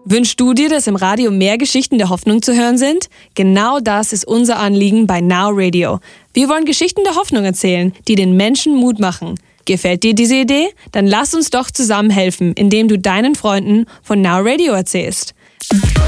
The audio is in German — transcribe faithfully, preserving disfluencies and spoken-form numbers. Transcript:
Wünschst du dir, dass im Radio mehr Geschichten der Hoffnung zu hören sind? Genau das ist unser Anliegen bei Now Radio. Wir wollen Geschichten der Hoffnung erzählen, die den Menschen Mut machen. Gefällt dir diese Idee? Dann lass uns doch zusammen helfen, indem du deinen Freunden von Now Radio erzählst.